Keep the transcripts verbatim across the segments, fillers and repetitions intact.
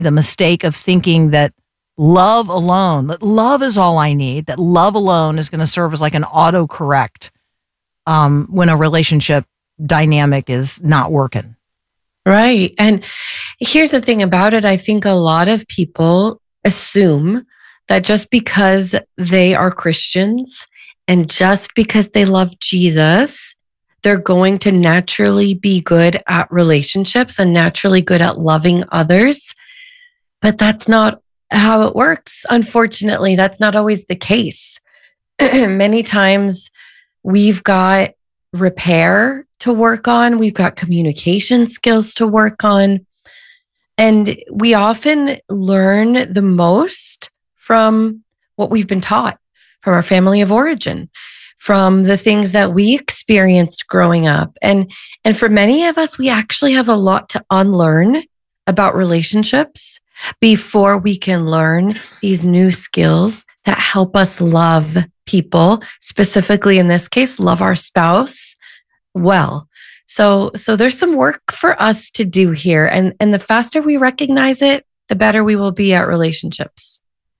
the mistake of thinking that love alone, that love is all I need, that love alone is going to serve as like an autocorrect um, when a relationship dynamic is not working. Right. And here's the thing about it. I think a lot of people assume that just because they are Christians and just because they love Jesus, they're going to naturally be good at relationships and naturally good at loving others. But that's not how it works. Unfortunately, that's not always the case. Many times we've got repair to work on. We've got communication skills to work on. And we often learn the most from what we've been taught, from our family of origin, from the things that we experienced growing up. And, and for many of us, we actually have a lot to unlearn about relationships before we can learn these new skills that help us love people, specifically in this case, love our spouse well. So, so there's some work for us to do here. And, and the faster we recognize it, the better we will be at relationships.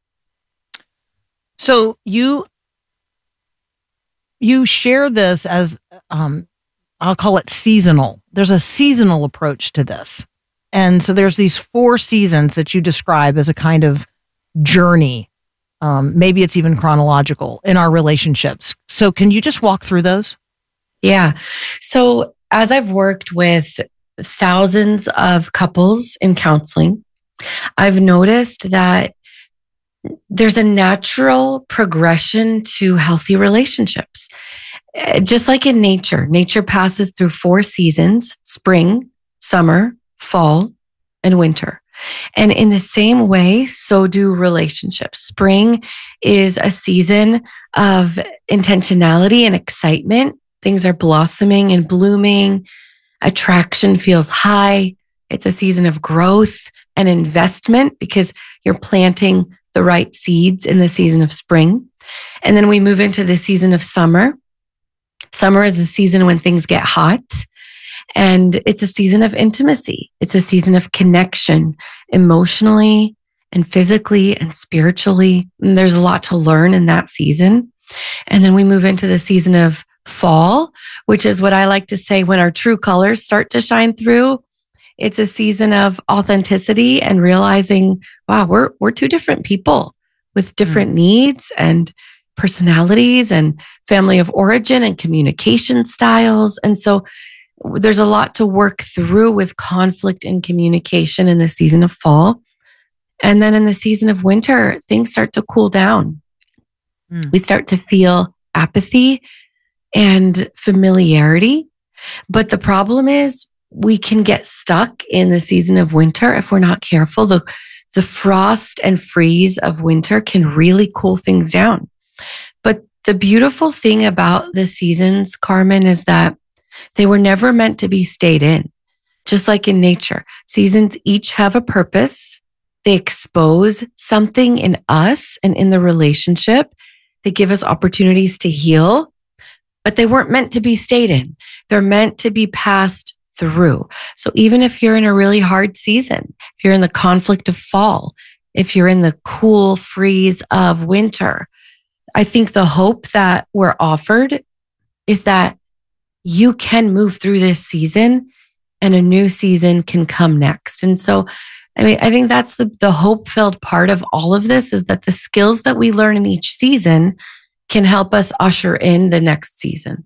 So you, you share this as, um, I'll call it seasonal. There's a seasonal approach to this. And so there's these four seasons that you describe as a kind of journey. Um, maybe it's even chronological in our relationships. So can you just walk through those? Yeah. So as I've worked with thousands of couples in counseling, I've noticed that there's a natural progression to healthy relationships. Just like in nature, nature passes through four seasons: spring, summer, fall, and winter. And in the same way, so do relationships. Spring is a season of intentionality and excitement. Things are blossoming and blooming. Attraction feels high. It's a season of growth and investment because you're planting the right seeds in the season of spring. And then we move into the season of summer. Summer is the season when things get hot. And it's a season of intimacy. It's a season of connection emotionally and physically and spiritually. And there's a lot to learn in that season. And then we move into the season of fall, which is what I like to say when our true colors start to shine through. It's a season of authenticity and realizing, wow, we're we're two different people with different mm. needs and personalities and family of origin and communication styles. And so there's a lot to work through with conflict and communication in the season of fall. And then in the season of winter, things start to cool down. Mm. We start to feel apathy and familiarity. But the problem is we can get stuck in the season of winter if we're not careful. The, the frost and freeze of winter can really cool things down. But the beautiful thing about the seasons, Carmen, is that they were never meant to be stayed in. Just like in nature, seasons each have a purpose. They expose something in us and in the relationship. They give us opportunities to heal, but they weren't meant to be stayed in. They're meant to be passed through. So even if you're in a really hard season, if you're in the conflict of fall, if you're in the cool freeze of winter, I think the hope that we're offered is that you can move through this season and a new season can come next. And so, I mean, I think that's the, the hope-filled part of all of this, is that the skills that we learn in each season can help us usher in the next season.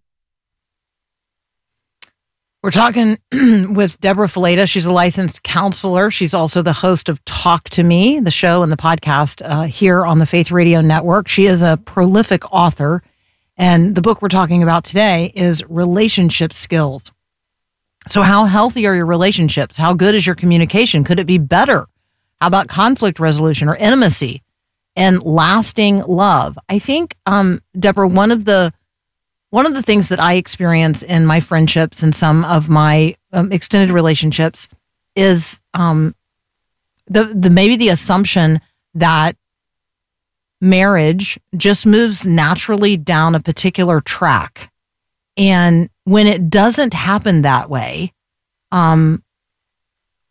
We're talking with Deborah Fileta. She's a licensed counselor. She's also the host of Talk to Me, the show and the podcast uh, here on the Faith Radio Network. She is a prolific author. And the book we're talking about today is Relationship Skills. So how healthy are your relationships? How good is your communication? Could it be better? How about conflict resolution or intimacy and lasting love? I think, um, Deborah, one of the one of the things that I experience in my friendships and some of my um, extended relationships is um, the the maybe the assumption that marriage just moves naturally down a particular track. And when it doesn't happen that way, um,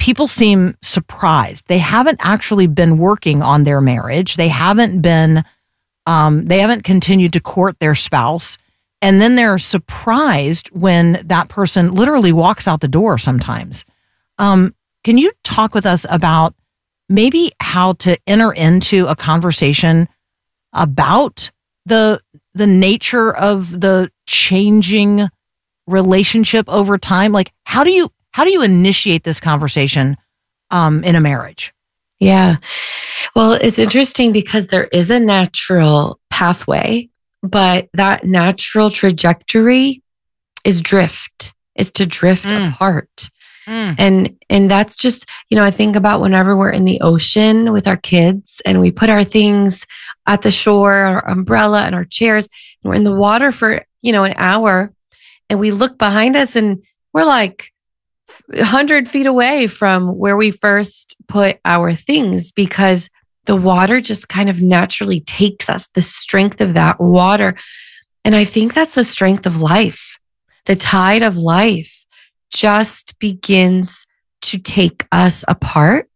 people seem surprised. They haven't actually been working on their marriage. They haven't been, um, they haven't continued to court their spouse. And then they're surprised when that person literally walks out the door sometimes. Um, can you talk with us about maybe how to enter into a conversation about the the nature of the changing relationship over time? Like, how do you how do you initiate this conversation um, in a marriage? Yeah. Well, it's interesting because there is a natural pathway, but that natural trajectory is drift, is to drift mm. apart. Mm. And and that's just, you know, I think about whenever we're in the ocean with our kids and we put our things at the shore, our umbrella and our chairs, and we're in the water for, you know, an hour, and we look behind us and we're like a hundred feet away from where we first put our things, because the water just kind of naturally takes us, the strength of that water. And I think that's the strength of life. The tide of life just begins to take us apart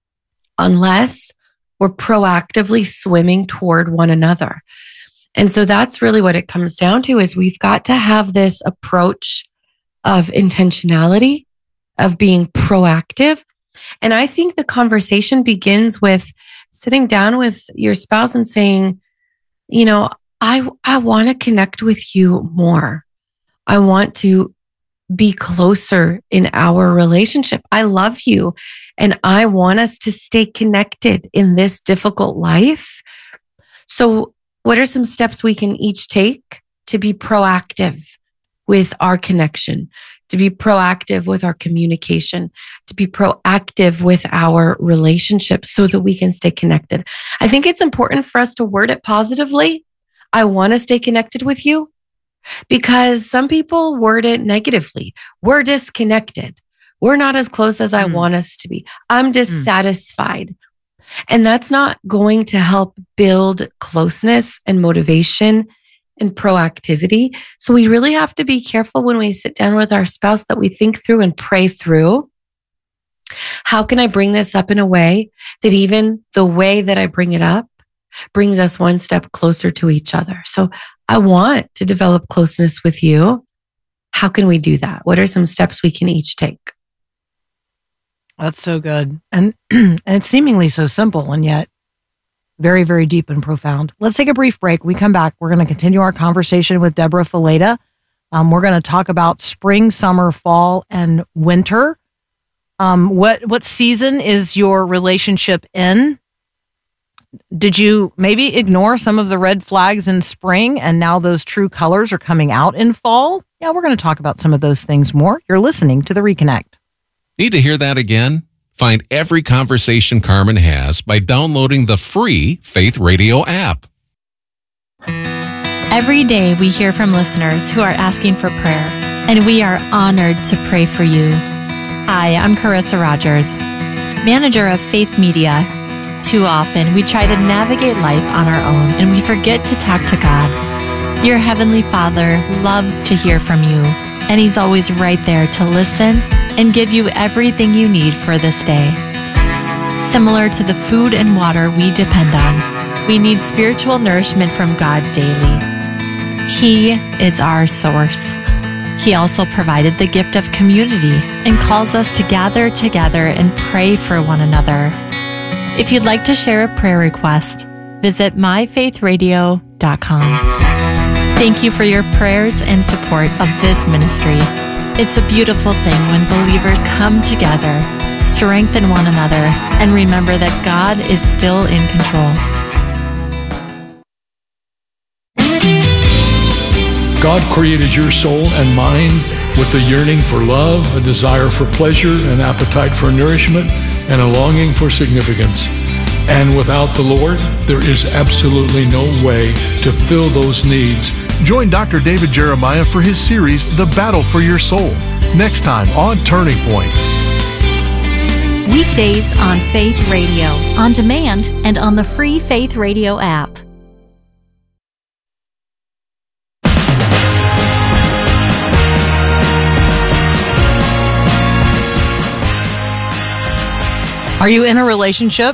unless we're proactively swimming toward one another. And so that's really what it comes down to, is we've got to have this approach of intentionality, of being proactive. And I think the conversation begins with sitting down with your spouse and saying, you know, I, I want to connect with you more. I want to be closer in our relationship. I love you, and I want us to stay connected in this difficult life. So what are some steps we can each take to be proactive with our connection, to be proactive with our communication, to be proactive with our relationship so that we can stay connected? I think it's important for us to word it positively. I want to stay connected with you. Because some people word it negatively. We're disconnected. We're not as close as I mm. want us to be. I'm dissatisfied. Mm. And that's not going to help build closeness and motivation and proactivity. So we really have to be careful when we sit down with our spouse that we think through and pray through. How can I bring this up in a way that even the way that I bring it up brings us one step closer to each other? So I want to develop closeness with you. How can we do that? What are some steps we can each take? That's so good. And, and it's seemingly so simple and yet very, very deep and profound. Let's take a brief break. When we come back, we're going to continue our conversation with Deborah Fileta. Um, we're going to talk about spring, summer, fall, and winter. Um, what, what season is your relationship in? Did you maybe ignore some of the red flags in spring and now those true colors are coming out in fall? Yeah, we're going to talk about some of those things more. You're listening to The Reconnect. Need to hear that again? Find every conversation Carmen has by downloading the free Faith Radio app. Every day we hear from listeners who are asking for prayer, and we are honored to pray for you. Hi, I'm Carissa Rogers, manager of Faith Media. Too often, we try to navigate life on our own and we forget to talk to God. Your Heavenly Father loves to hear from you, and He's always right there to listen and give you everything you need for this day. Similar to the food and water we depend on, we need spiritual nourishment from God daily. He is our source. He also provided the gift of community and calls us to gather together and pray for one another. If you'd like to share a prayer request, visit my faith radio dot com. Thank you for your prayers and support of this ministry. It's a beautiful thing when believers come together, strengthen one another, and remember that God is still in control. God created your soul and mind with a yearning for love, a desire for pleasure, an appetite for nourishment, and a longing for significance. And without the Lord, there is absolutely no way to fill those needs. Join Doctor David Jeremiah for his series, The Battle for Your Soul, next time on Turning Point. Weekdays on Faith Radio, on demand, and on the free Faith Radio app. Are you in a relationship?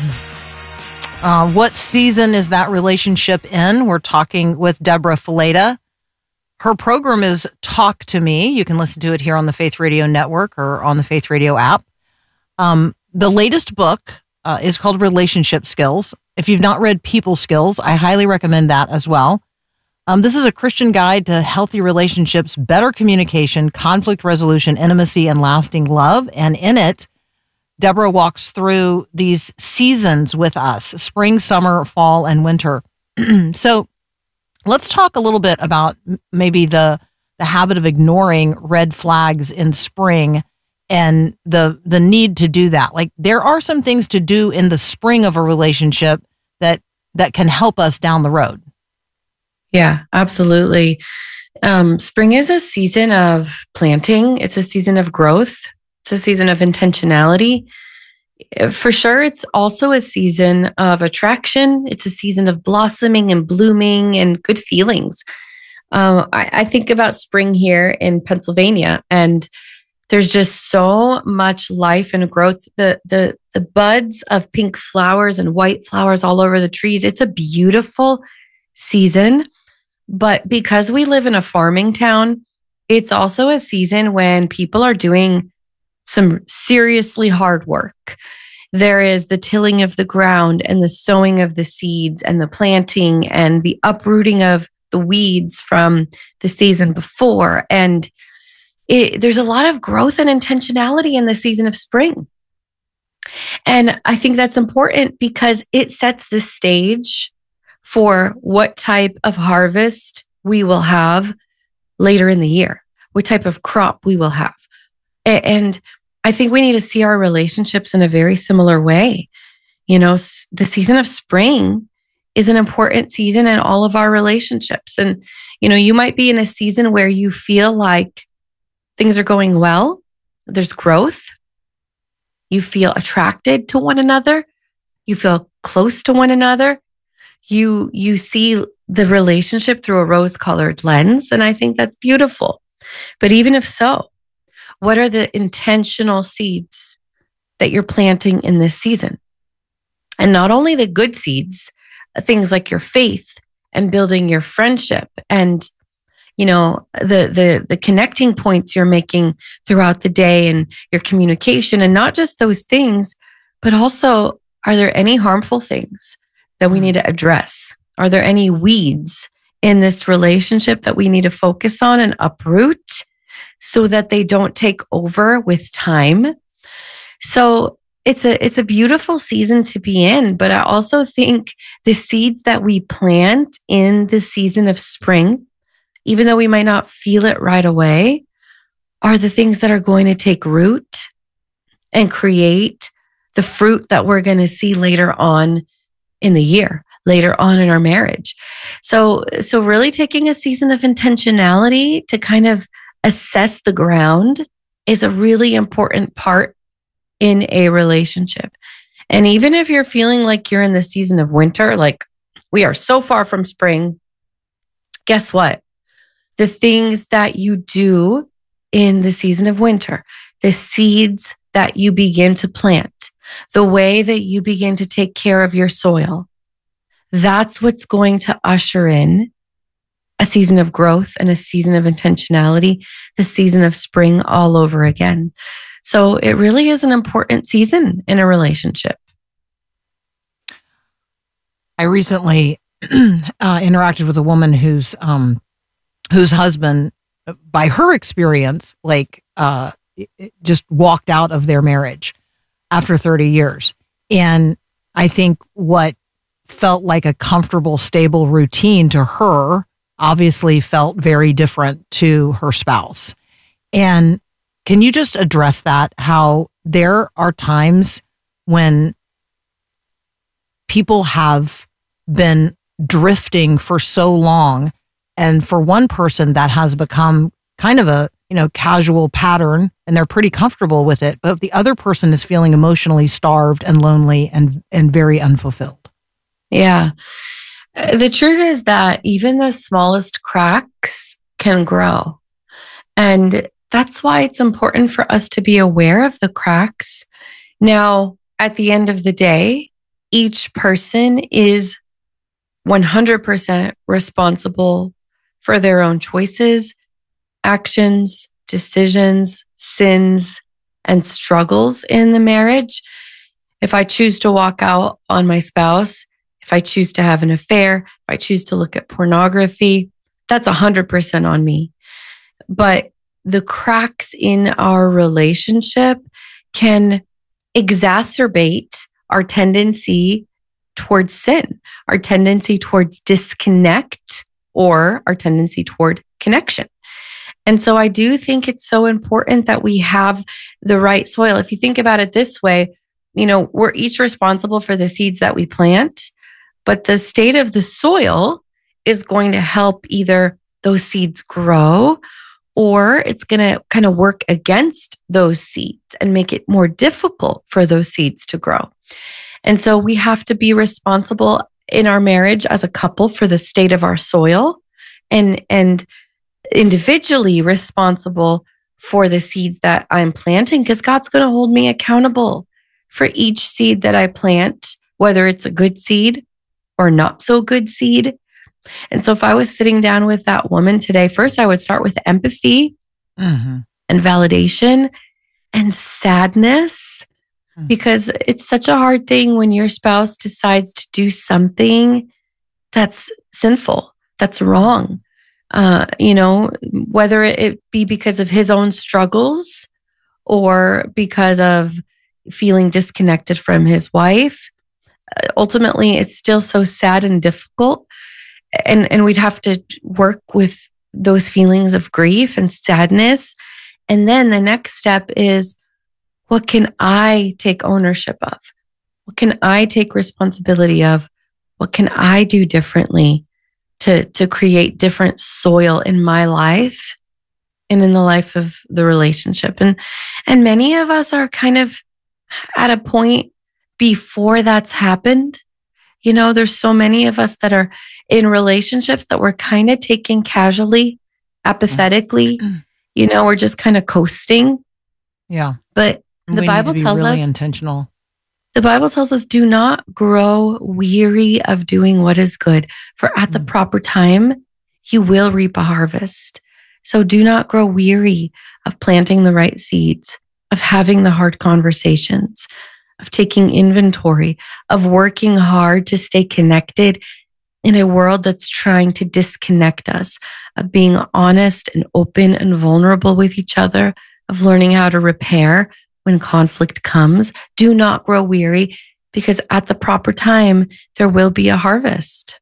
Uh, what season is that relationship in? We're talking with Deborah Fileta. Her program is Talk to Me. You can listen to it here on the Faith Radio Network or on the Faith Radio app. Um, the latest book uh, is called Relationship Skills. If you've not read People Skills, I highly recommend that as well. Um, this is a Christian guide to healthy relationships, better communication, conflict resolution, intimacy, and lasting love. And in it, Deborah walks through these seasons with us, spring, summer, fall, and winter. So let's talk a little bit about maybe the the habit of ignoring red flags in spring and the the need to do that. Like, there are some things to do in the spring of a relationship that that can help us down the road. Yeah, absolutely. Um, spring is a season of planting. It's a season of growth. It's a season of intentionality. For sure, it's also a season of attraction. It's a season of blossoming and blooming and good feelings. Um, I, I think about spring here in Pennsylvania, and there's just so much life and growth. The the the buds of pink flowers and white flowers all over the trees. It's a beautiful season. But because we live in a farming town, it's also a season when people are doing some seriously hard work. There is the tilling of the ground and the sowing of the seeds and the planting and the uprooting of the weeds from the season before. And it, there's a lot of growth and intentionality in the season of spring. And I think that's important because it sets the stage for what type of harvest we will have later in the year, what type of crop we will have. And I think we need to see our relationships in a very similar way. You know, the season of spring is an important season in all of our relationships. And, you know, you might be in a season where you feel like things are going well, there's growth, you feel attracted to one another, you feel close to one another. You you see the relationship through a rose-colored lens, and I think that's beautiful. But even if so, what are the intentional seeds that you're planting in this season? And not only the good seeds, things like your faith and building your friendship and, you know, the the the connecting points you're making throughout the day and your communication, and not just those things, but also, are there any harmful things that we need to address? Are there any weeds in this relationship that we need to focus on and uproot so that they don't take over with time? So it's a it's a beautiful season to be in, but I also think the seeds that we plant in the season of spring, even though we might not feel it right away, are the things that are going to take root and create the fruit that we're going to see later on in the year, later on in our marriage. So, so really taking a season of intentionality to kind of assess the ground is a really important part in a relationship. And even if you're feeling like you're in the season of winter, like we are so far from spring, guess what? The things that you do in the season of winter, the seeds that you begin to plant, the way that you begin to take care of your soil, that's what's going to usher in a season of growth and a season of intentionality, the season of spring all over again. So it really is an important season in a relationship. I recently uh, interacted with a woman whose um, whose husband, by her experience, like uh, just walked out of their marriage after thirty years. And I think what felt like a comfortable, stable routine to her obviously felt very different to her spouse. And can you just address that? How there are times when people have been drifting for so long, and for one person that has become kind of a, you know, casual pattern and they're pretty comfortable with it, but the other person is feeling emotionally starved and lonely and and very unfulfilled. Yeah. The truth is that even the smallest cracks can grow. And that's why it's important for us to be aware of the cracks. Now, at the end of the day, each person is one hundred percent responsible for their own choices, actions, decisions, sins, and struggles in the marriage. If I choose to walk out on my spouse, if I choose to have an affair, if I choose to look at pornography, that's one hundred percent on me. But the cracks in our relationship can exacerbate our tendency towards sin, our tendency towards disconnect, or our tendency toward connection. And so I do think it's so important that we have the right soil. If you think about it this way, you know, we're each responsible for the seeds that we plant, but the state of the soil is going to help either those seeds grow, or it's going to kind of work against those seeds and make it more difficult for those seeds to grow. And so we have to be responsible in our marriage as a couple for the state of our soil, and, and individually responsible for the seeds that I'm planting, because God's going to hold me accountable for each seed that I plant, whether it's a good seed or not so good seed. And so if I was sitting down with that woman today, first I would start with empathy mm-hmm. and validation and sadness, mm-hmm. because it's such a hard thing when your spouse decides to do something that's sinful, that's wrong. Uh, you know, whether it be because of his own struggles or because of feeling disconnected from his wife. Ultimately, it's still so sad and difficult. And, and we'd have to work with those feelings of grief and sadness. And then the next step is, what can I take ownership of? What can I take responsibility of? What can I do differently to, to create different soil in my life and in the life of the relationship? And, and many of us are kind of at a point before that's happened. You know, there's so many of us that are in relationships that we're kind of taking casually, apathetically. Mm-hmm. You know, we're just kind of coasting. Yeah. But the we Bible need to be tells really us intentional. The Bible tells us, do not grow weary of doing what is good, for at the Mm. proper time, you will reap a harvest. So do not grow weary of planting the right seeds, of having the hard conversations, of taking inventory, of working hard to stay connected in a world that's trying to disconnect us, of being honest and open and vulnerable with each other, of learning how to repair when conflict comes. Do not grow weary, because at the proper time, there will be a harvest.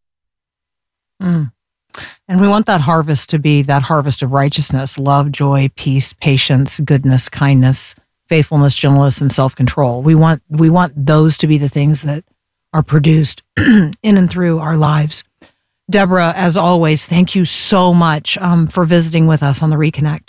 Mm. And we want that harvest to be that harvest of righteousness, love, joy, peace, patience, goodness, kindness, faithfulness, gentleness, and self-control. We want we want those to be the things that are produced in and through our lives. Deborah, as always, thank you so much um, for visiting with us on the Reconnect.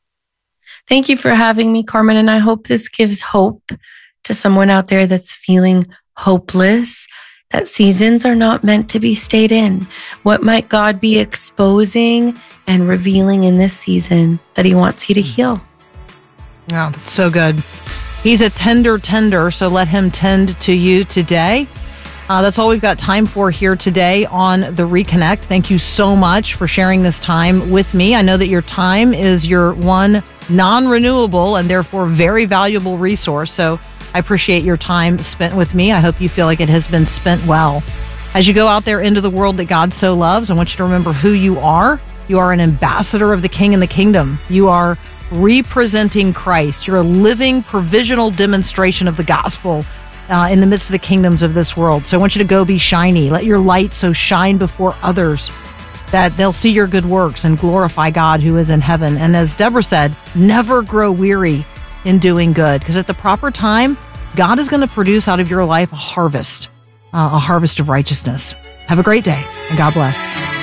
Thank you for having me, Carmen. And I hope this gives hope to someone out there that's feeling hopeless, that seasons are not meant to be stayed in. What might God be exposing and revealing in this season that he wants you to heal? Yeah, that's so good. He's a tender tender, so let him tend to you today. Uh, that's all we've got time for here today on the Reconnect. Thank you so much for sharing this time with me. I know that your time is your one non-renewable and therefore very valuable resource. So I appreciate your time spent with me. I hope you feel like it has been spent well. As you go out there into the world that God so loves, I want you to remember who you are. You are an ambassador of the King and the kingdom. You are representing Christ. You're a living provisional demonstration of the gospel uh, in the midst of the kingdoms of this world. So I want you to go be shiny. Let your light so shine before others that they'll see your good works and glorify God who is in heaven. And as Deborah said, never grow weary in doing good, because at the proper time, God is going to produce out of your life a harvest, uh, a harvest of righteousness. Have a great day, and God bless.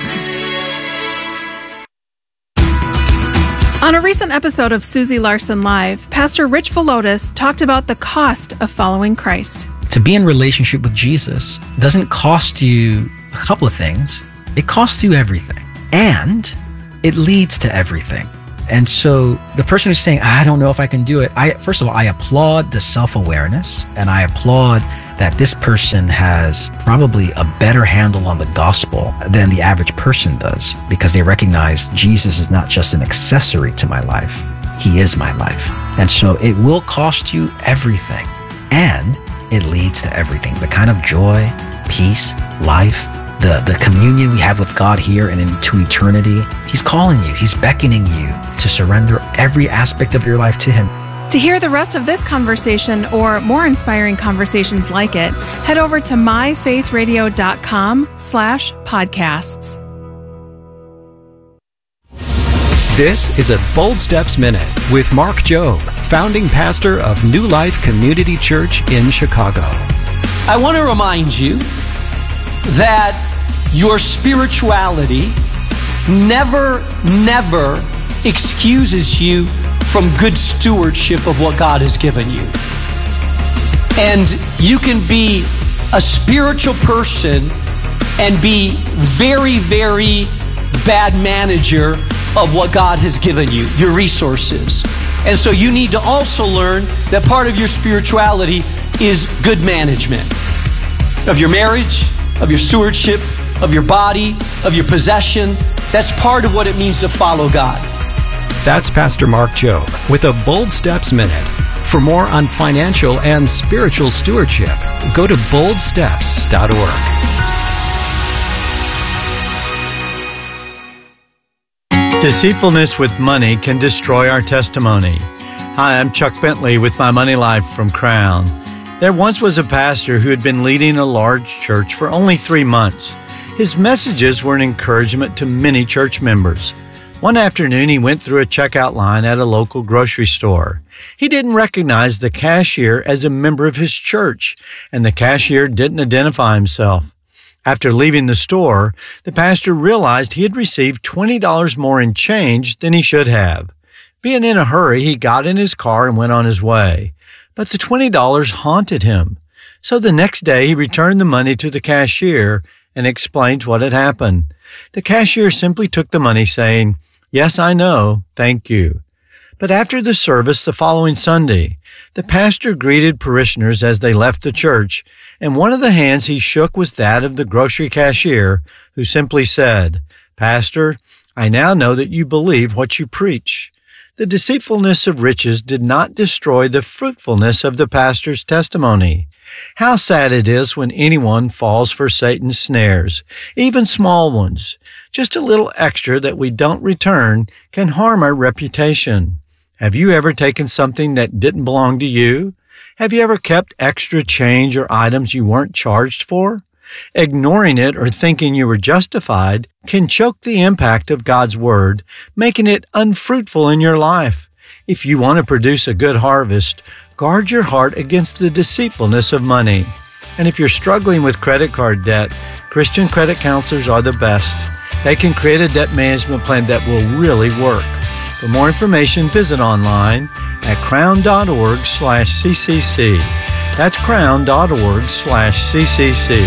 On a recent episode of Susie Larson Live, Pastor Rich Villodas talked about the cost of following Christ. To be in relationship with Jesus doesn't cost you a couple of things. It costs you everything, and it leads to everything. And so the person who's saying, I don't know if I can do it, I first of all, I applaud the self-awareness, and I applaud that this person has probably a better handle on the gospel than the average person does, because they recognize Jesus is not just an accessory to my life. He is my life. And so it will cost you everything, and it leads to everything. The kind of joy, peace, life, the, the communion we have with God here and into eternity. He's calling you. He's beckoning you to surrender every aspect of your life to Him. To hear the rest of this conversation or more inspiring conversations like it, head over to myfaithradio.com slash podcasts. This is a Bold Steps Minute with Mark Jobe, founding pastor of New Life Community Church in Chicago. I want to remind you that your spirituality never, never excuses you from good stewardship of what God has given you. And you can be a spiritual person and be very, very bad manager of what God has given you, your resources. And so you need to also learn that part of your spirituality is good management of your marriage, of your stewardship, of your body, of your possession. That's part of what it means to follow God. That's Pastor Mark Jobe with a Bold Steps Minute. For more on financial and spiritual stewardship, go to bold steps dot org. Deceitfulness with money can destroy our testimony. Hi, I'm Chuck Bentley with My Money Life from Crown. There once was a pastor who had been leading a large church for only three months. His messages were an encouragement to many church members. One afternoon, he went through a checkout line at a local grocery store. He didn't recognize the cashier as a member of his church, and the cashier didn't identify himself. After leaving the store, the pastor realized he had received twenty dollars more in change than he should have. Being in a hurry, he got in his car and went on his way. But the twenty dollars haunted him. So the next day, he returned the money to the cashier and explained what had happened. The cashier simply took the money, saying, "Yes, I know. Thank you." But after the service the following Sunday, the pastor greeted parishioners as they left the church, and one of the hands he shook was that of the grocery cashier, who simply said, "Pastor, I now know that you believe what you preach." The deceitfulness of riches did not destroy the fruitfulness of the pastor's testimony. How sad it is when anyone falls for Satan's snares, even small ones. Just a little extra that we don't return can harm our reputation. Have you ever taken something that didn't belong to you? Have you ever kept extra change or items you weren't charged for? Ignoring it or thinking you were justified can choke the impact of God's Word, making it unfruitful in your life. If you want to produce a good harvest, guard your heart against the deceitfulness of money. And if you're struggling with credit card debt, Christian credit counselors are the best. They can create a debt management plan that will really work. For more information, visit online at crown.org slash ccc. That's crown.org slash ccc.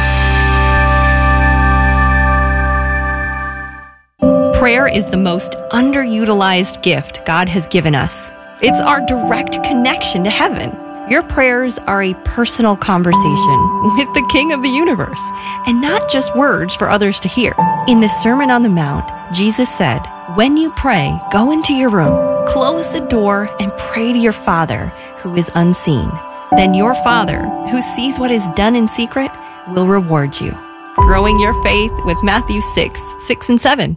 Prayer is the most underutilized gift God has given us. It's our direct connection to heaven. Your prayers are a personal conversation with the King of the universe, and not just words for others to hear. In the Sermon on the Mount, Jesus said, "When you pray, go into your room, close the door, and pray to your Father who is unseen. Then your Father, who sees what is done in secret, will reward you." Growing your faith with Matthew six, six and seven.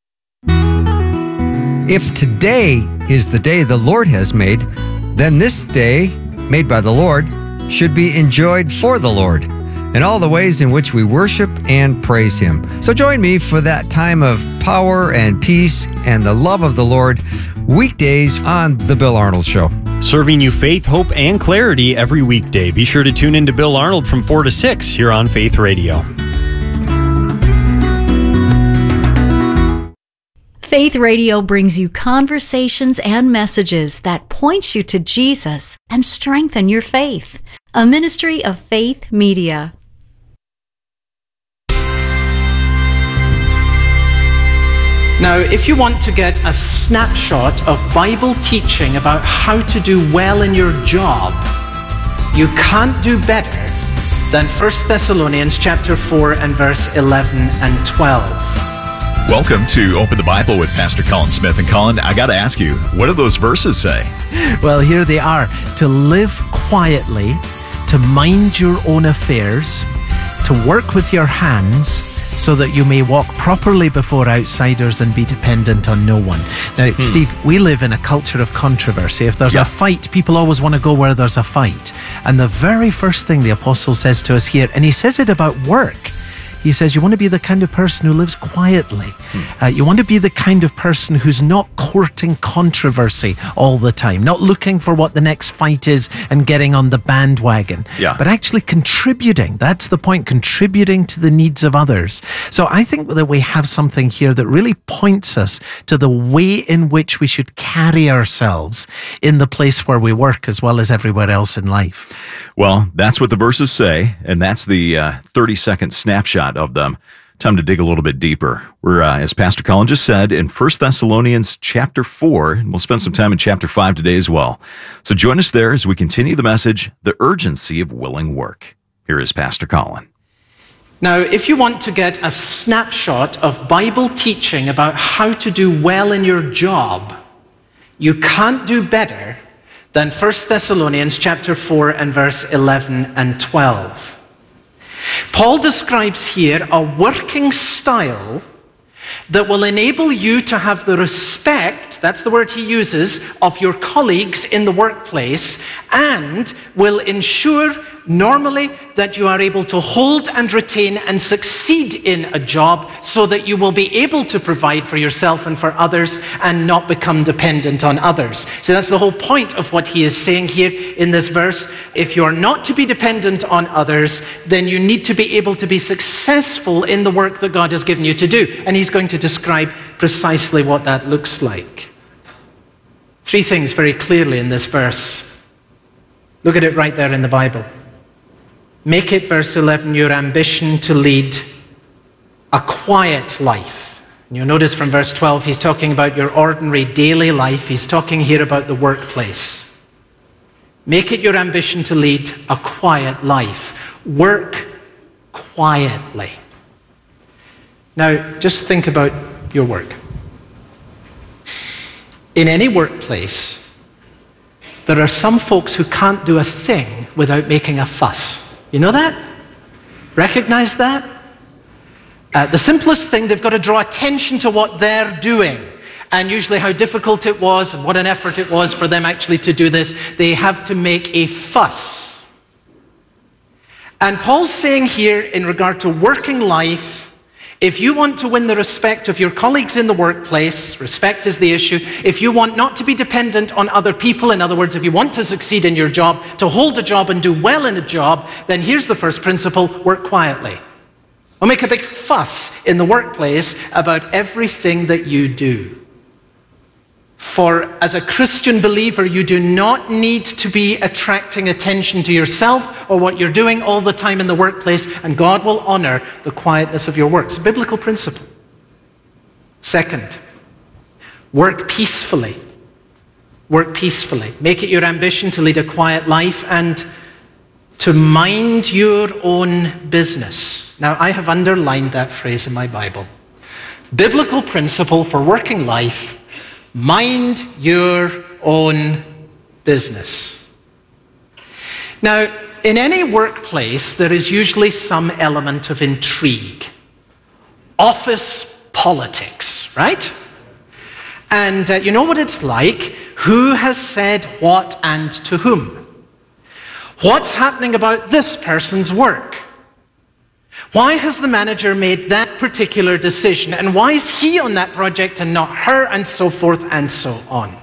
If today is the day the Lord has made, then this day, made by the Lord, should be enjoyed for the Lord, and all the ways in which we worship and praise Him. So join me for that time of power and peace and the love of the Lord, weekdays on The Bill Arnold Show. Serving you faith, hope, and clarity every weekday. Be sure to tune in to Bill Arnold from four to six here on Faith Radio. Faith Radio brings you conversations and messages that point you to Jesus and strengthen your faith. A ministry of Faith Media. Now, if you want to get a snapshot of Bible teaching about how to do well in your job, you can't do better than First Thessalonians chapter four and verse eleven and twelve. Welcome to Open the Bible with Pastor Colin Smith. And Colin, I got to ask you, what do those verses say? Well, here they are. To live quietly, to mind your own affairs, to work with your hands, so that you may walk properly before outsiders and be dependent on no one. Now, hmm. Steve, we live in a culture of controversy. If there's yeah. a fight, people always want to go where there's a fight. And the very first thing the apostle says to us here, and he says it about work, he says, you want to be the kind of person who lives quietly. Hmm. Uh, you want to be the kind of person who's not courting controversy all the time, not looking for what the next fight is and getting on the bandwagon, yeah. but actually contributing. That's the point, contributing to the needs of others. So I think that we have something here that really points us to the way in which we should carry ourselves in the place where we work as well as everywhere else in life. Well, that's what the verses say, and that's the uh, thirty-second snapshot of them. Time to dig a little bit deeper. We're, uh, as Pastor Colin just said, in First Thessalonians chapter four, and we'll spend some time in chapter five today as well. So join us there as we continue the message, The Urgency of Willing Work. Here is Pastor Colin. Now, if you want to get a snapshot of Bible teaching about how to do well in your job, you can't do better than First Thessalonians chapter four and verse eleven and twelve. Paul describes here a working style that will enable you to have the respect, that's the word he uses, of your colleagues in the workplace, and will ensure normally that you are able to hold and retain and succeed in a job so that you will be able to provide for yourself and for others and not become dependent on others. So that's the whole point of what he is saying here in this verse. If you are not to be dependent on others, then you need to be able to be successful in the work that God has given you to do. And he's going to describe precisely what that looks like. Three things very clearly in this verse. Look at it right there in the Bible. Make it, verse eleven, your ambition to lead a quiet life. And you'll notice from verse twelve, he's talking about your ordinary daily life. He's talking here about the workplace. Make it your ambition to lead a quiet life. Work quietly. Now, just think about your work. In any workplace, there are some folks who can't do a thing without making a fuss. You know that? Recognize that? Uh, the simplest thing, they've got to draw attention to what they're doing. And usually how difficult it was and what an effort it was for them actually to do this. They have to make a fuss. And Paul's saying here in regard to working life, if you want to win the respect of your colleagues in the workplace, respect is the issue. If you want not to be dependent on other people, in other words, if you want to succeed in your job, to hold a job and do well in a job, then here's the first principle, work quietly. Don't make a big fuss in the workplace about everything that you do. For as a Christian believer, you do not need to be attracting attention to yourself or what you're doing all the time in the workplace, and God will honor the quietness of your work. It's a biblical principle. Second, work peacefully. Work peacefully. Make it your ambition to lead a quiet life and to mind your own business. Now, I have underlined that phrase in my Bible. Biblical principle for working life. Mind your own business. Now, in any workplace, there is usually some element of intrigue. Office politics, right? And uh, you know what it's like? Who has said what and to whom? What's happening about this person's work? Why has the manager made that particular decision? And why is he on that project and not her? And so forth and so on.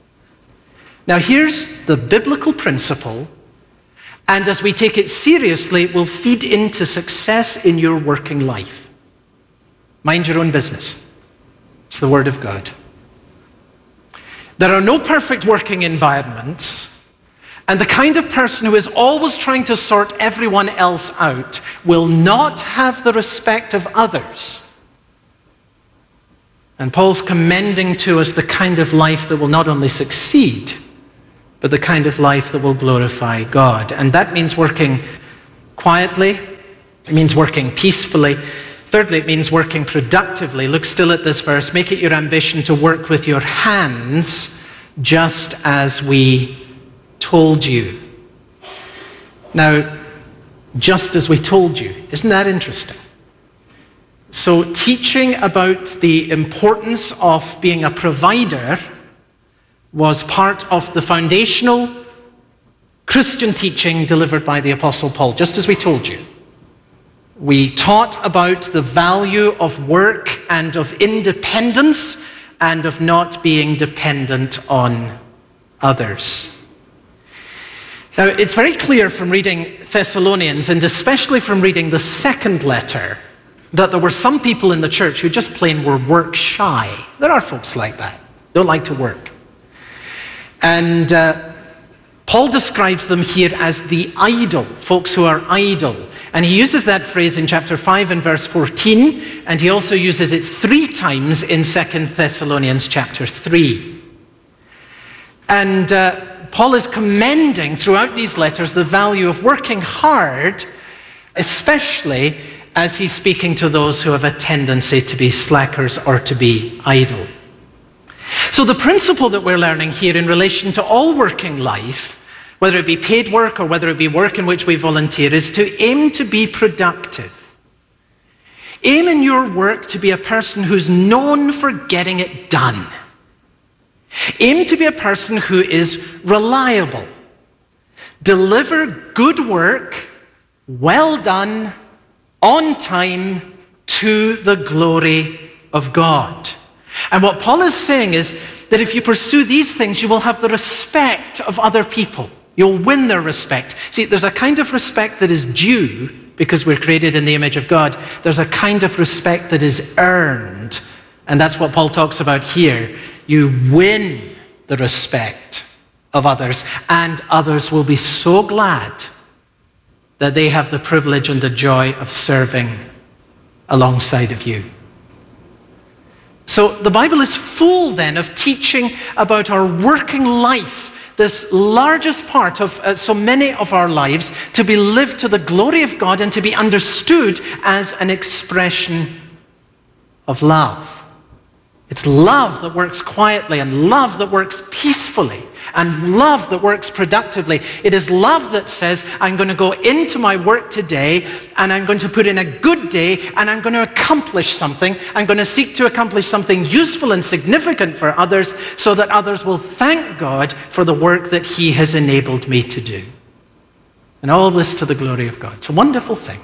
Now here's the biblical principle. And as we take it seriously, it will feed into success in your working life. Mind your own business. It's the word of God. There are no perfect working environments. And the kind of person who is always trying to sort everyone else out will not have the respect of others. And Paul's commending to us the kind of life that will not only succeed, but the kind of life that will glorify God. And that means working quietly. It means working peacefully. Thirdly, it means working productively. Look still at this verse. Make it your ambition to work with your hands, just as we told you. Now, just as we told you. Isn't that interesting? So teaching about the importance of being a provider was part of the foundational Christian teaching delivered by the Apostle Paul, just as we told you. We taught about the value of work and of independence and of not being dependent on others. Now, it's very clear from reading Thessalonians, and especially from reading the second letter, that there were some people in the church who just plain were work shy. There are folks like that, don't like to work. And uh, Paul describes them here as the idle, folks who are idle. And he uses that phrase in chapter five and verse fourteen, and he also uses it three times in Second Thessalonians chapter three. And uh, Paul is commending throughout these letters the value of working hard, especially as he's speaking to those who have a tendency to be slackers or to be idle. So the principle that we're learning here in relation to all working life, whether it be paid work or whether it be work in which we volunteer, is to aim to be productive. Aim in your work to be a person who's known for getting it done. Aim to be a person who is reliable. Deliver good work, well done, on time, to the glory of God. And what Paul is saying is that if you pursue these things, you will have the respect of other people. You'll win their respect. See, there's a kind of respect that is due because we're created in the image of God. There's a kind of respect that is earned. And that's what Paul talks about here. You win the respect of others, and others will be so glad that they have the privilege and the joy of serving alongside of you. So the Bible is full then of teaching about our working life, this largest part of uh, so many of our lives, to be lived to the glory of God and to be understood as an expression of love. It's love that works quietly, and love that works peacefully, and love that works productively. It is love that says, I'm going to go into my work today, and I'm going to put in a good day, and I'm going to accomplish something. I'm going to seek to accomplish something useful and significant for others, so that others will thank God for the work that He has enabled me to do. And all this to the glory of God. It's a wonderful thing.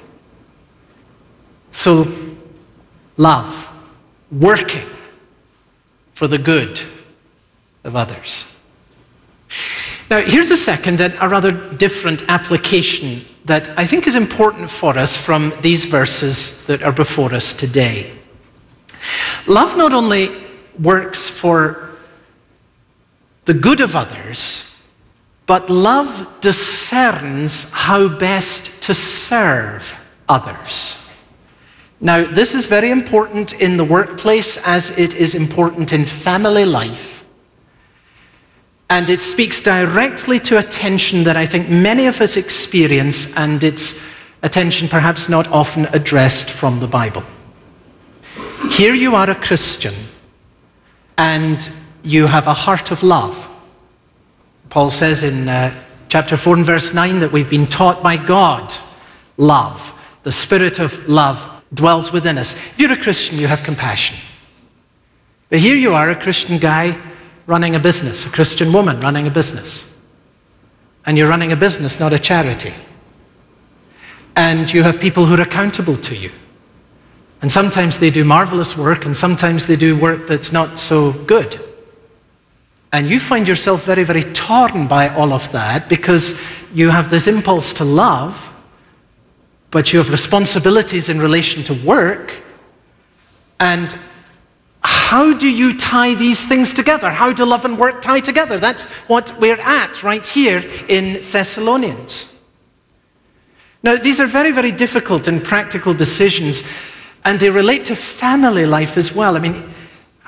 So, love, working for the good of others. Now, here's a second and a rather different application that I think is important for us from these verses that are before us today. Love not only works for the good of others, but love discerns how best to serve others. Now, this is very important in the workplace as it is important in family life. And it speaks directly to a tension that I think many of us experience, and it's a tension perhaps not often addressed from the Bible. Here you are a Christian, and you have a heart of love. Paul says in uh, chapter four and verse nine that we've been taught by God love. The spirit of love dwells within us. If you're a Christian, you have compassion. But here you are, a Christian guy running a business, a Christian woman running a business. And you're running a business, not a charity. And you have people who are accountable to you. And sometimes they do marvelous work, and sometimes they do work that's not so good. And you find yourself very, very torn by all of that because you have this impulse to love, but you have responsibilities in relation to work. And how do you tie these things together? How do love and work tie together? That's what we're at right here in Thessalonians. Now, these are very, very difficult and practical decisions, and they relate to family life as well. I mean,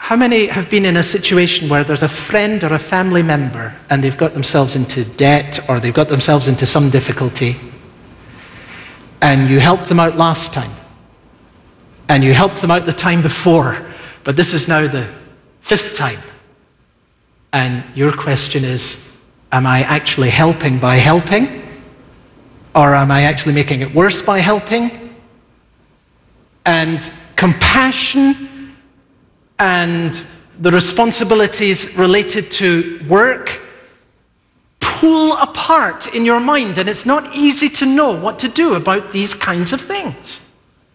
How many have been in a situation where there's a friend or a family member and they've got themselves into debt or they've got themselves into some difficulty, and you helped them out last time, and you helped them out the time before, but this is now the fifth time, and your question is, am I actually helping by helping? Or am I actually making it worse by helping? And compassion and the responsibilities related to work pull apart in your mind, and it's not easy to know what to do about these kinds of things.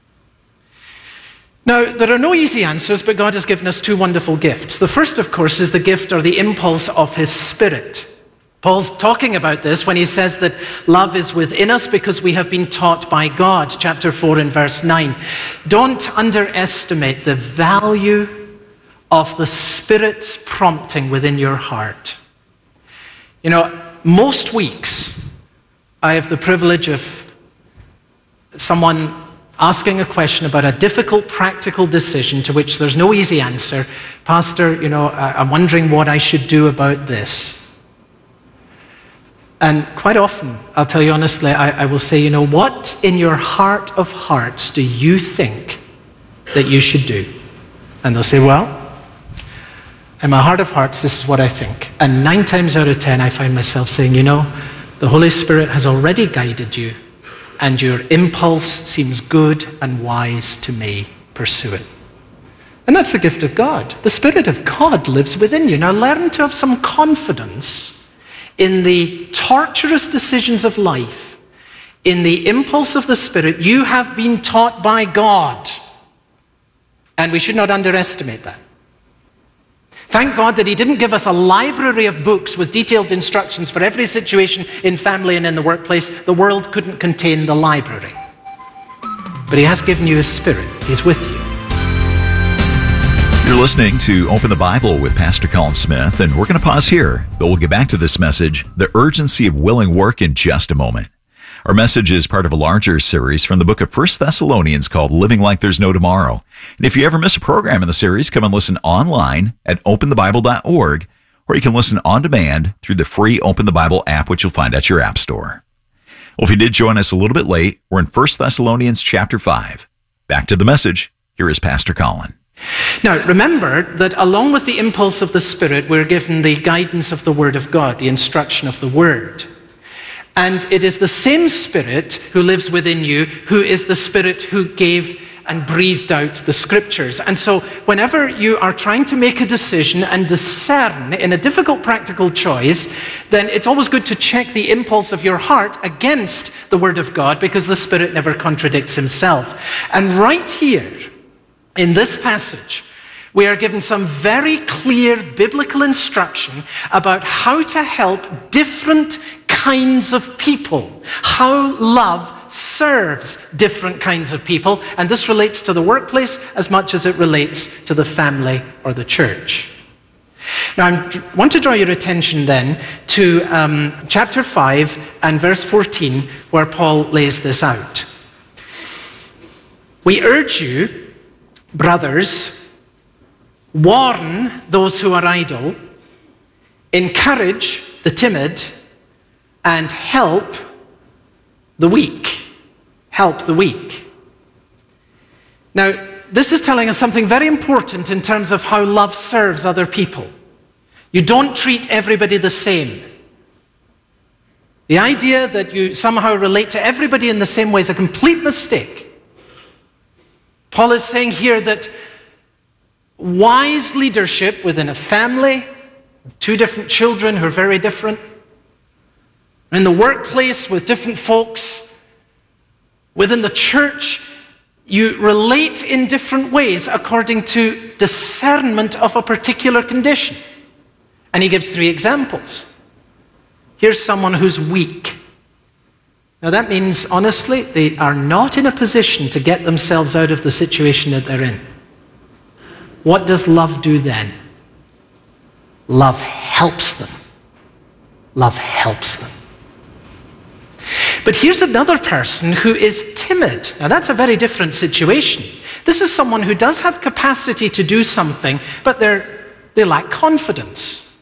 Now, there are no easy answers, but God has given us two wonderful gifts. The first, of course, is the gift or the impulse of His Spirit. Paul's talking about this when he says that love is within us because we have been taught by God, chapter four and verse nine. Don't underestimate the value of the Spirit's prompting within your heart. You know, most weeks I have the privilege of someone asking a question about a difficult practical decision to which there's no easy answer. Pastor, you know, I'm wondering what I should do about this. And quite often, I'll tell you honestly, I, I will say, you know, what in your heart of hearts do you think that you should do? And they'll say, well, in my heart of hearts, this is what I think. And nine times out of ten, I find myself saying, you know, the Holy Spirit has already guided you, and your impulse seems good and wise to me. Pursue it. And that's the gift of God. The Spirit of God lives within you. Now learn to have some confidence in the torturous decisions of life, in the impulse of the Spirit. You have been taught by God, and we should not underestimate that. Thank God that He didn't give us a library of books with detailed instructions for every situation in family and in the workplace. The world couldn't contain the library. But He has given you His Spirit. He's with you. You're listening to Open the Bible with Pastor Colin Smith, and we're going to pause here, but we'll get back to this message, The Urgency of Willing Work, in just a moment. Our message is part of a larger series from the book of First Thessalonians called Living Like There's No Tomorrow. And if you ever miss a program in the series, come and listen online at open the bible dot org, or you can listen on demand through the free Open the Bible app, which you'll find at your app store. Well, if you did join us a little bit late, we're in First Thessalonians chapter five. Back to the message. Here is Pastor Colin. Now, remember that along with the impulse of the Spirit, we're given the guidance of the Word of God, the instruction of the Word. And it is the same Spirit who lives within you, who is the Spirit who gave and breathed out the Scriptures. And so whenever you are trying to make a decision and discern in a difficult practical choice, then it's always good to check the impulse of your heart against the Word of God, because the Spirit never contradicts Himself. And right here, in this passage, we are given some very clear biblical instruction about how to help different kinds of people, how love serves different kinds of people, and this relates to the workplace as much as it relates to the family or the church. Now, I want to draw your attention then to um, chapter five and verse fourteen, where Paul lays this out. We urge you, brothers, warn those who are idle, encourage the timid, and help the weak. Help the weak. Now, this is telling us something very important in terms of how love serves other people. You don't treat everybody the same. The idea that you somehow relate to everybody in the same way is a complete mistake. Paul is saying here that wise leadership within a family, with two different children who are very different, in the workplace with different folks, within the church, you relate in different ways according to discernment of a particular condition. And he gives three examples. Here's someone who's weak. Now that means, honestly, they are not in a position to get themselves out of the situation that they're in. What does love do then? Love helps them. Love helps them. But here's another person who is timid. Now that's a very different situation. This is someone who does have capacity to do something, but they're, they lack confidence.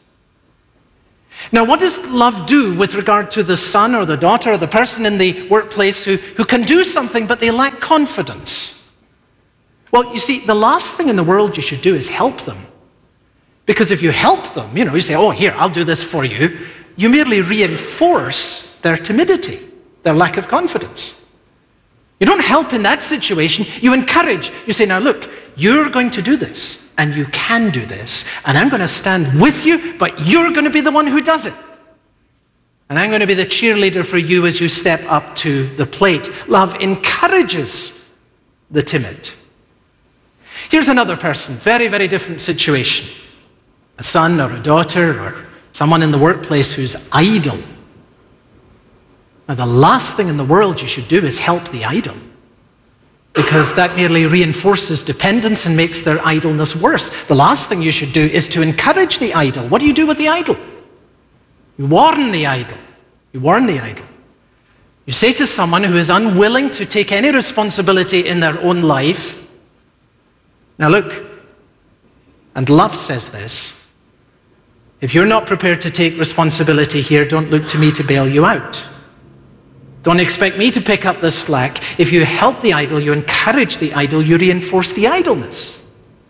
Now, what does love do with regard to the son or the daughter or the person in the workplace who, who can do something, but they lack confidence? Well, you see, the last thing in the world you should do is help them. Because if you help them, you know, you say, oh, here, I'll do this for you, you merely reinforce their timidity, their lack of confidence. You don't help in that situation, you encourage. You say, now look, you're going to do this, and you can do this, and I'm going to stand with you, but you're going to be the one who does it. And I'm going to be the cheerleader for you as you step up to the plate. Love encourages the timid. Here's another person, very, very different situation. A son or a daughter or someone in the workplace who's idle. Now, the last thing in the world you should do is help the idle, because that merely reinforces dependence and makes their idleness worse. The last thing you should do is to encourage the idle. What do you do with the idle? You warn the idle. You warn the idle. You say to someone who is unwilling to take any responsibility in their own life, now look, and love says this, if you're not prepared to take responsibility here, don't look to me to bail you out. Don't expect me to pick up the slack. If you help the idle, you encourage the idle, you reinforce the idleness.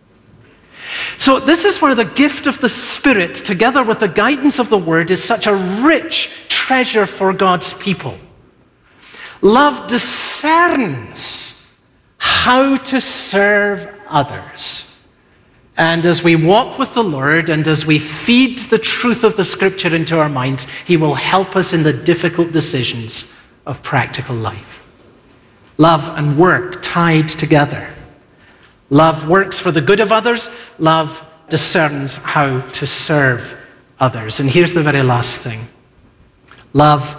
So this is where the gift of the Spirit, together with the guidance of the Word, is such a rich treasure for God's people. Love discerns how to serve others. And as we walk with the Lord and as we feed the truth of the Scripture into our minds, He will help us in the difficult decisions of practical life. Love and work tied together. Love works for the good of others. Love discerns how to serve others. And here's the very last thing. Love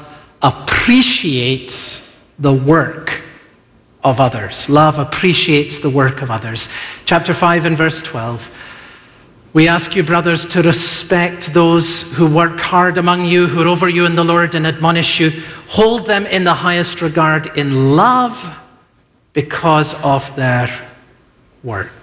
appreciates the work of others. Love appreciates the work of others. Chapter five and verse twelve. We ask you, brothers, to respect those who work hard among you, who are over you in the Lord and admonish you. Hold them in the highest regard in love because of their work.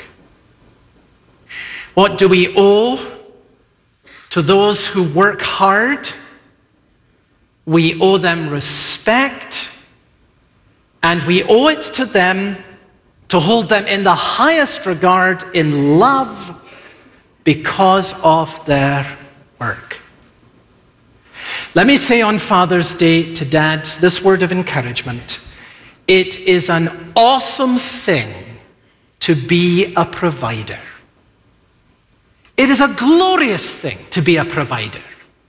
What do we owe to those who work hard? We owe them respect. And we owe it to them to hold them in the highest regard in love because of their work. Let me say on Father's Day to dads this word of encouragement. It is an awesome thing to be a provider. It is a glorious thing to be a provider.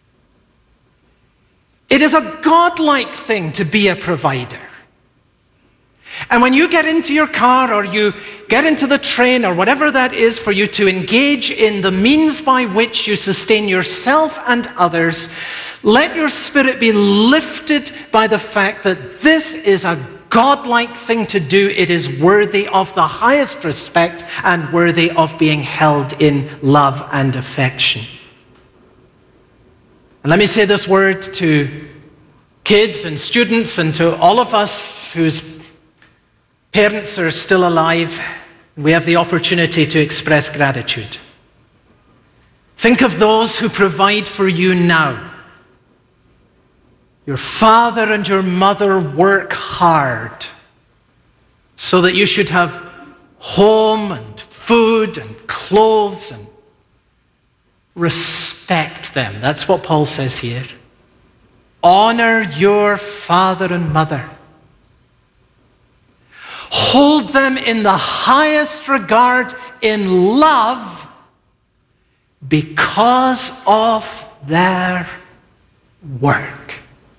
It is a godlike thing to be a provider. And when you get into your car or you get into the train or whatever that is for you to engage in the means by which you sustain yourself and others, let your spirit be lifted by the fact that this is a godlike thing to do. It is worthy of the highest respect and worthy of being held in love and affection. And let me say this word to kids and students and to all of us whose parents are still alive, and we have the opportunity to express gratitude. Think of those who provide for you now. Your father and your mother work hard so that you should have home and food and clothes, and respect them. That's what Paul says here. Honor your father and mother. Hold them in the highest regard in love because of their work.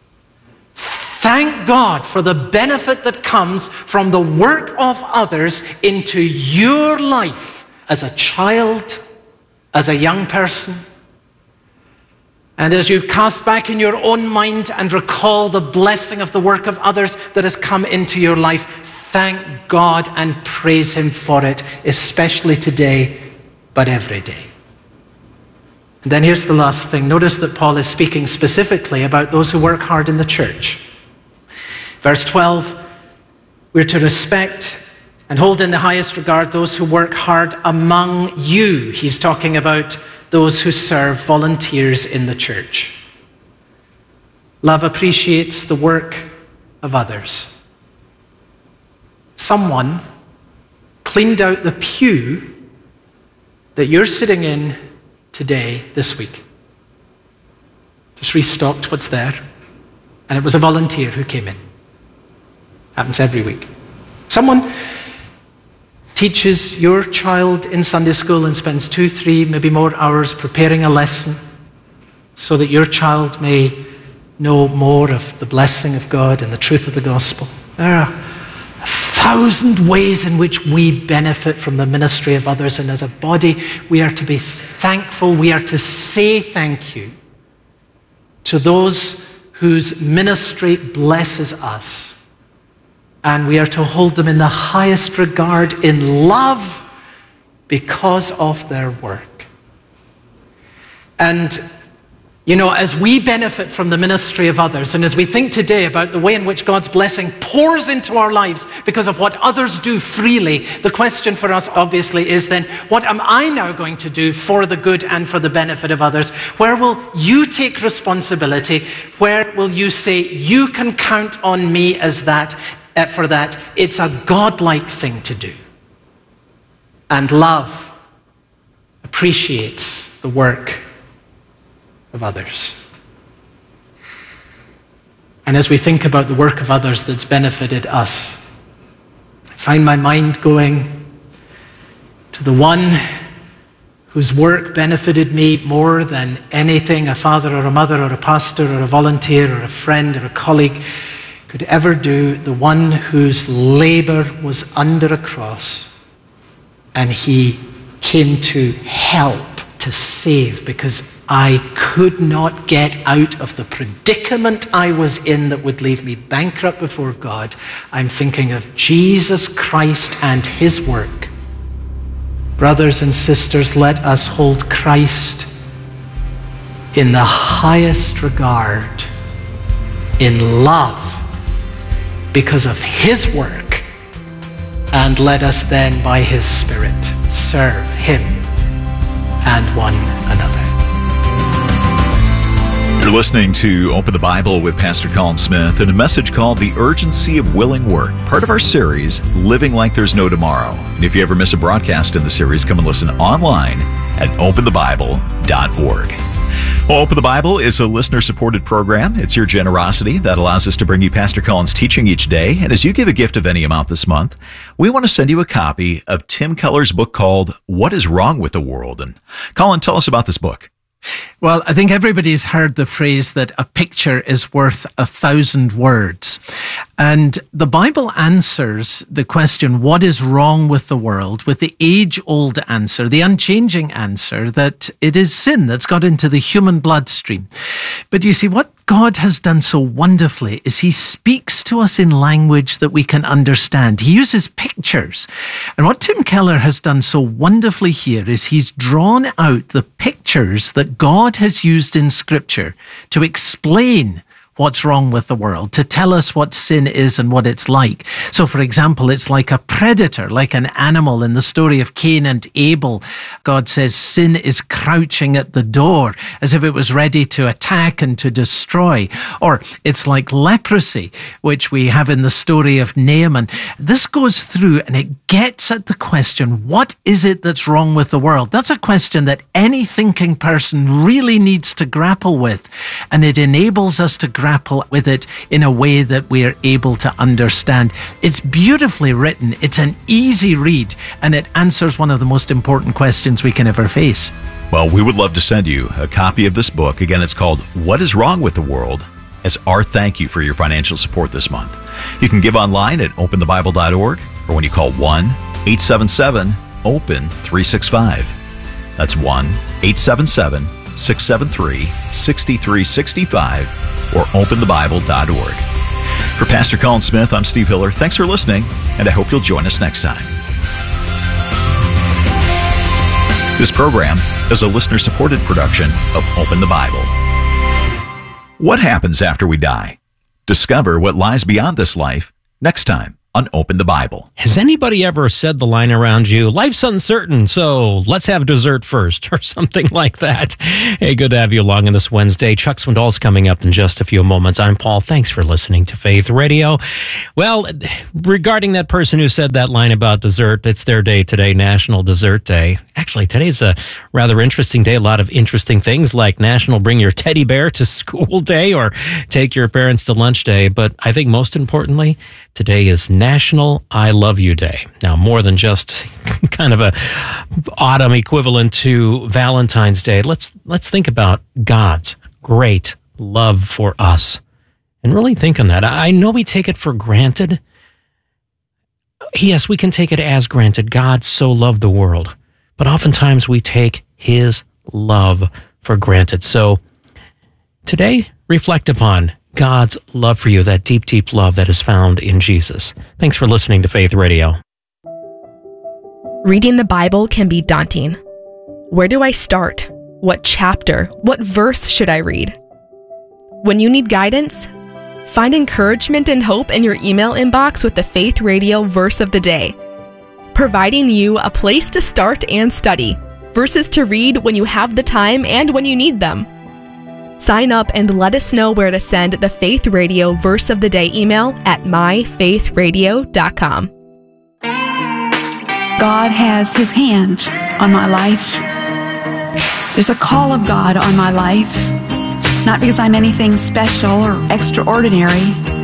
Thank God for the benefit that comes from the work of others into your life as a child, as a young person. And as you cast back in your own mind and recall the blessing of the work of others that has come into your life, thank God and praise Him for it, especially today, but every day. And then here's the last thing. Notice that Paul is speaking specifically about those who work hard in the church. Verse twelve, we're to respect And hold in the highest regard those who work hard among you. He's talking about those who serve, volunteers in the church. Love appreciates the work of others. Someone cleaned out the pew that you're sitting in today, this week. Just restocked what's there. And it was a volunteer who came in. Happens every week. Someone teaches your child in Sunday school and spends two, three, maybe more hours preparing a lesson so that your child may know more of the blessing of God and the truth of the gospel. There are a thousand ways in which we benefit from the ministry of others, and as a body, we are to be thankful. We are to say thank you to those whose ministry blesses us. And we are to hold them in the highest regard in love because of their work. And, you know, as we benefit from the ministry of others, and as we think today about the way in which God's blessing pours into our lives because of what others do freely, the question for us obviously is then, what am I now going to do for the good and for the benefit of others? Where will you take responsibility? Where will you say, you can count on me as that? For that, it's a godlike thing to do. And love appreciates the work of others. And as we think about the work of others that's benefited us, I find my mind going to the one whose work benefited me more than anything a father or a mother or a pastor or a volunteer or a friend or a colleague could ever do, the one whose labor was under a cross, and he came to help, to save, because I could not get out of the predicament I was in that would leave me bankrupt before God. I'm thinking of Jesus Christ and his work. Brothers and sisters, let us hold Christ in the highest regard, in love, because of his work, and let us then by his Spirit serve him and one another. You're listening to Open the Bible with Pastor Colin Smith and a message called The Urgency of Willing Work, part of our series, Living Like There's No Tomorrow. And if you ever miss a broadcast in the series, come and listen online at open the bible dot org. Well, Open the Bible is a listener-supported program. It's your generosity that allows us to bring you Pastor Colin's teaching each day. And as you give a gift of any amount this month, we want to send you a copy of Tim Keller's book called What is Wrong with the World? And Colin, tell us about this book. Well, I think everybody's heard the phrase that a picture is worth a thousand words. And the Bible answers the question, what is wrong with the world, with the age-old answer, the unchanging answer that it is sin that's got into the human bloodstream. But you see, what God has done so wonderfully is he speaks to us in language that we can understand. He uses pictures. And what Tim Keller has done so wonderfully here is he's drawn out the pictures that God has used in Scripture to explain what's wrong with the world, to tell us what sin is and what it's like. So, for example, it's like a predator, like an animal in the story of Cain and Abel. God says sin is crouching at the door as if it was ready to attack and to destroy. Or it's like leprosy, which we have in the story of Naaman. This goes through and it gets at the question, what is it that's wrong with the world? That's a question that any thinking person really needs to grapple with. And it enables us to grapple grapple with it in a way that we are able to understand. It's beautifully written. It's an easy read, and it answers one of the most important questions we can ever face. Well, we would love to send you a copy of this book. Again, it's called What is Wrong with the World? As our thank you for your financial support this month. You can give online at open the bible dot org or when you call one eight seven seven open three six five. That's one eight seven seven six seven three six three six five or open the bible dot org. For Pastor Colin Smith, I'm Steve Hiller. Thanks for listening, and I hope you'll join us next time. This program is a listener-supported production of Open the Bible. What happens after we die? Discover what lies beyond this life next time on Open the Bible. Has anybody ever said the line around you, life's uncertain, so let's have dessert first, or something like that? Hey, good to have you along on this Wednesday. Chuck Swindoll's coming up in just a few moments. I'm Paul. Thanks for listening to Faith Radio. Well, regarding that person who said that line about dessert, it's their day today, National Dessert Day. Actually, today's a rather interesting day. A lot of interesting things like National Bring Your Teddy Bear to School Day or Take Your Parents to Lunch Day. But I think most importantly, today is National I Love You Day. Now, more than just kind of a autumn equivalent to Valentine's Day, let's let's think about God's great love for us and really think on that. I know we take it for granted. Yes, we can take it as granted. God so loved the world, but oftentimes we take his love for granted. So today, reflect upon God's love for you, that deep, deep love that is found in Jesus. Thanks for listening to Faith Radio. Reading the Bible can be daunting. Where do I start? What chapter? What verse should I read? When you need guidance, find encouragement and hope in your email inbox with the Faith Radio Verse of the Day, providing you a place to start and study, verses to read when you have the time and when you need them. Sign up and let us know where to send the Faith Radio Verse of the Day email at my faith radio dot com. God has his hand on my life. There's a call of God on my life, not because I'm anything special or extraordinary,